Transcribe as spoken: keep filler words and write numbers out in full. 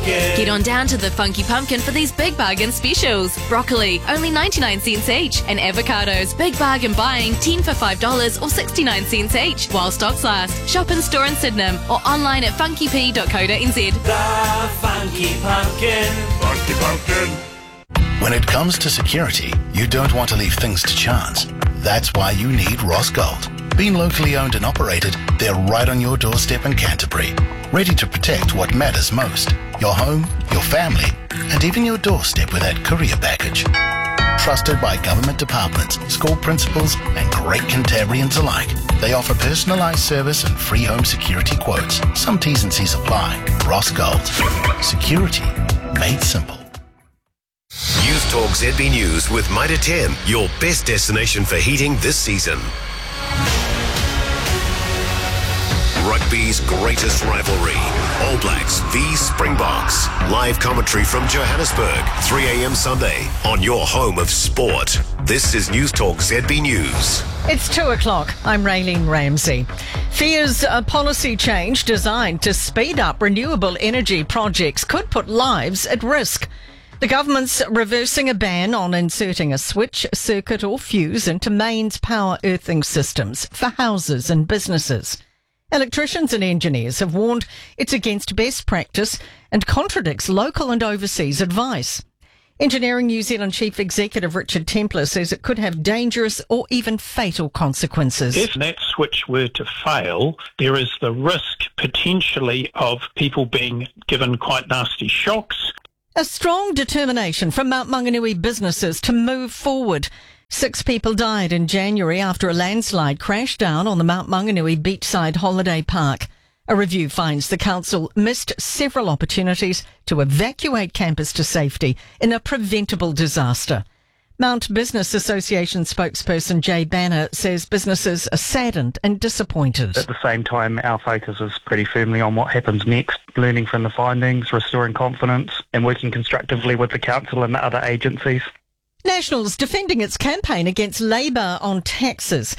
Pumpkin. Get on down to the Funky Pumpkin for these big bargain specials. Broccoli, only ninety-nine cents each. And avocados, big bargain buying, ten for five dollars or sixty-nine cents each. While stocks last. Shop in store in Sydenham or online at funky p dot co dot n z. The Funky Pumpkin. Funky Pumpkin. When it comes to security, you don't want to leave things to chance. That's why you need Ross Gold. Being locally owned and operated, they're right on your doorstep in Canterbury, ready to protect what matters most. Your home, your family, and even your doorstep with that courier package. Trusted by government departments, school principals, and great Cantabrians alike. They offer personalised service and free home security quotes. Some T's and C's apply. Ross Gold. Security made simple. News Talk Z B News with Mitre ten, your best destination for heating this season. Rugby's greatest rivalry. All Blacks v Springboks. Live commentary from Johannesburg, three a.m. Sunday on your home of sport. This is News Talk Z B News. It's two o'clock. I'm Raylene Ramsey. Fears a policy change designed to speed up renewable energy projects could put lives at risk. The government's reversing a ban on inserting a switch, circuit or fuse into mains power earthing systems for houses and businesses. Electricians and engineers have warned it's against best practice and contradicts local and overseas advice. Engineering New Zealand Chief Executive Richard Templer says it could have dangerous or even fatal consequences. If that switch were to fail, there is the risk potentially of people being given quite nasty shocks. A strong determination from Mount Maunganui businesses to move forward. Six people died in January after a landslide crashed down on the Mount Maunganui beachside holiday park. A review finds the council missed several opportunities to evacuate campers to safety in a preventable disaster. Mount Business Association spokesperson Jay Banner says businesses are saddened and disappointed. At the same time, our focus is pretty firmly on what happens next, learning from the findings, restoring confidence and working constructively with the council and the other agencies. Nationals defending its campaign against Labour on taxes.